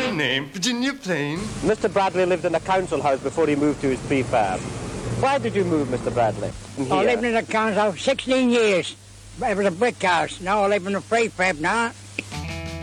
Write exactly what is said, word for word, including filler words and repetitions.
your name? Virginia Plain? Mister Bradley lived in a council house before he moved to his prefab. Why did you move, Mister Bradley? I lived in a council house sixteen years. It was a brick house. Now I live in a prefab now.